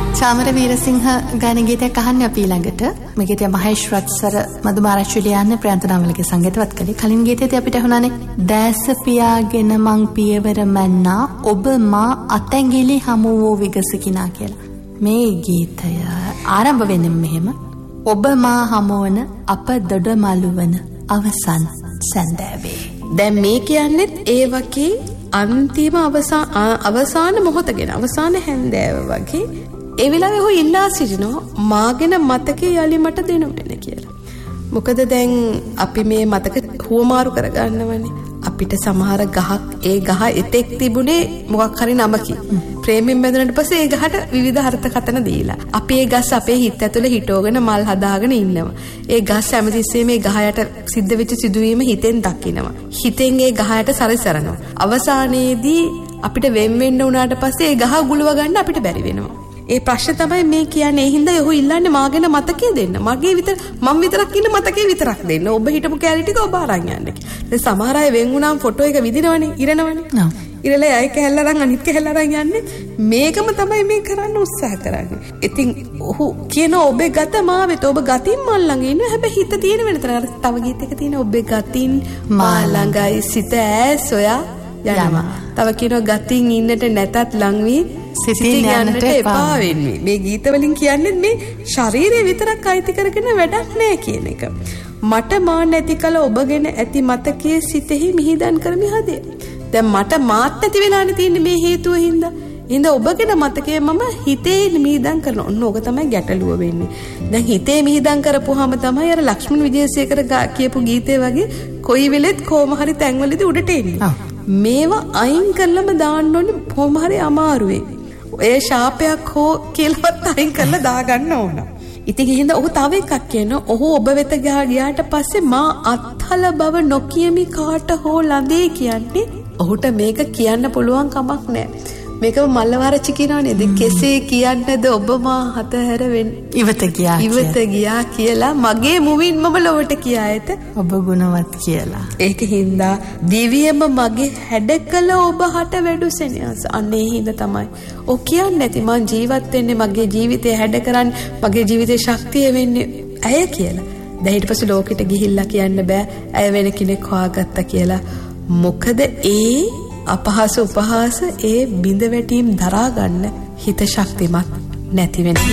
චාමර වීරසිංහ ගාන ගීතයක් අහන්න අපි ළඟට. මේ ගීතය මහේෂ් රත්සර මදුමාරච්චි ලියන්නේ ප්‍රයන්තනාවලගේ සංගීතවත් කළේ. කලින් ගීතයේදී අපිට අහුණානේ දැස පියාගෙන මං පියවර මන්නා ඔබ මා අතැඟිලි හමු වූ විගසකිනා කියලා. මේ ගීතය ආරම්භ වෙන්නේ මෙහෙම. ඔබ මා හමුවන අප දොඩමළුවන අවසන් සැන්දෑවේ. දැන් මේ කියන්නේ ඒ වගේ අන්තිම අවසාන මොහොත ගැන අවසාන හැන්දෑව වගේ ඒ වෙලාවේ ඔහු ඉල්ලා සිටිනවා මාගෙන මතකේ යලි මට දෙනු වෙන කියලා. මොකද දැන් අපි මේ මතක හුවමාරු කරගන්නවනේ. අපිට සමහර ගහක් ඒ ගහ එතෙක් තිබුණේ මොකක් හරි නමකින්. ප්‍රේමයෙන් බැඳුනට පස්සේ ඒ ගහට විවිධ අර්ථකථන දීලා. අපි ඒ ගස් අපේ හිත ඇතුලේ හිටවගෙන මල් හදාගෙන ඉන්නවා. ඒ ගස් හැමතිස්සෙම මේ ගහයට සිද්ධ වෙච්ච සිදුවීම හිතෙන් දකිනවා. හිතෙන් ඒ ගහයට සැරිසරනවා. අවසානයේදී අපිට වෙන් වෙන්න උනාට පස්සේ ඒ ගහ ගුලව ගන්න අපිට බැරි වෙනවා. ඒ ප්‍රශ්න තමයි මේ කියන්නේ. ඒ හින්දා ඔහු ඉල්ලන්නේ මාගෙන මතකයේ දෙන්න. මගේ විතර මම විතරක් ඉන්න මතකයේ විතරක් දෙන්න. ඔබ හිටපු කැලේ ටික ඔබ අරන් යන්න කියලා. දැන් සමහර අය වෙන් වුණාම ෆොටෝ එක විදිනවනේ, ඉරනවනේ. ඉරලා අය කැල්ල අරන් අනිත් කැල්ල අරන් යන්නේ. මේකම තමයි මේ කරන්න උත්සාහ කරන්නේ. ඉතින් ඔහු කියන ඔබේ ගත මා වෙත ඔබ ගතින් මල් ළඟ ඉන්න. හැබැයි හිත තියෙන වෙන තර තව ගීතයක තියෙන ඔබේ ගතින් මා ළඟයි සිත ඈ සොයා යනවා. තව කියනවා ගතින් ඉන්නට නැතත් ලං වී සිතින් යන්නට එපා වෙන්නේ. මේ ගීත වලින් කියන්නේ මේ ශරීරය විතරක් අයිති කරගෙන වැඩක් නෑ කියන එක. මට මා නැති කල ඔබගෙන ඇති මතකයේ සිතෙහි මිහිදන් කරමි හදේ. දැන් මට මාත් නැති වෙලානේ තියෙන්නේ මේ හේතුව හින්දා. හින්දා ඔබගෙන මතකයේ මම හිතේ මිහිදන් කරනවා. ඔන්න ඕක තමයි ගැටලුව වෙන්නේ. දැන් හිතේ මිහිදන් කරපුවාම තමයි අර ලක්ෂ්මන් විජේසේකර කියපු ගීතේ වගේ කොයි වෙලෙත් කොහොම හරි තැන්වලදී උඩට එන්නේ. මේවා අයින් කරලම දාන්න ඕනේ කොහොම හරි අමාරුවේ. ඒ ශාපයක් හෝ කියලාවත් අයින් කරලා දාගන්න ඕන. ඉතින් එහෙනම් ඔහු තව එකක් කියනවා. ඔහු ඔබ වෙත ගියාට පස්සේ මා අත්හල බව නොකියමි කාට හෝ ළඳේ කියන්නේ. ඔහුට මේක කියන්න පුළුවන් කමක් නැහැ. මේකම මල්ලවරච්චි කියනවා නේද? කෙසේ කියන්නද ඔබ මා හතහැර ඉවත ගියා කියලා මගේ මුවින් මම ලොවට කියා ඇත ඔබ ගුණවත් කියලා. ඒක හින්දා දිවියම මගේ හැඩකල ඔබ හට වැඩුසෙනස. අන්නේ හින්දා තමයි ඔ කියන්නේ නැති මං ජීවත් වෙන්නේ මගේ ජීවිතය හැඩ කරන්නේ මගේ ජීවිතේ ශක්තිය වෙන්නේ ඇය කියලා. දැන් ඊට පස්සේ ලෝකෙට ගිහිල්ලා කියන්න බෑ ඇය වෙන කෙනෙක් හොයාගත්තා කියලා. මොකද ඒ අපහාස උපහාස ඒ බිඳ වැටීම් දරා ගන්න හිත ශක්තිමත් නැති වෙන